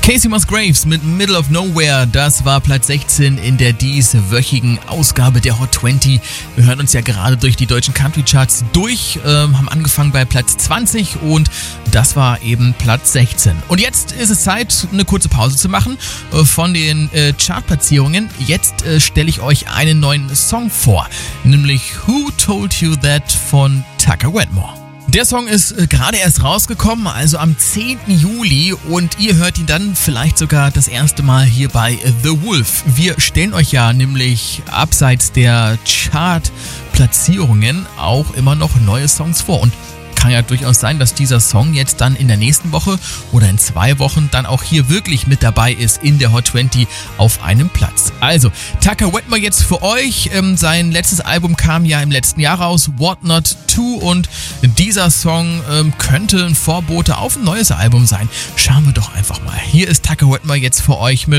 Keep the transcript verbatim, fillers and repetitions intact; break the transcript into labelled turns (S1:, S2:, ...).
S1: Casey Musgraves mit Middle of Nowhere, das war Platz sechzehn in der dieswöchigen Ausgabe der Hot zwanzig. Wir hören uns ja gerade durch die deutschen Country-Charts durch, äh, haben angefangen bei Platz zwanzig und das war eben Platz sechzehn. Und jetzt ist es Zeit, eine kurze Pause zu machen äh, von den äh, Chartplatzierungen. Jetzt äh, stelle ich euch einen neuen Song vor, nämlich Who Told You That von Tucker Wetmore. Der Song ist äh, gerade erst rausgekommen, also am zehnten Juli, und ihr hört ihn dann vielleicht sogar das erste Mal hier bei äh, The Wolf. Wir stellen euch ja nämlich abseits der Chart-Platzierungen auch immer noch neue Songs vor, und kann ja durchaus sein, dass dieser Song jetzt dann in der nächsten Woche oder in zwei Wochen dann auch hier wirklich mit dabei ist in der Hot zwanzig auf einem Platz. Also, Tucker Wetmore jetzt für euch. Ähm, sein letztes Album kam ja im letzten Jahr raus, What Not To, und dieser Song ähm, könnte ein Vorbote auf ein neues Album sein. Schauen wir doch einfach mal. Hier ist Tucker Wetmore jetzt für euch mit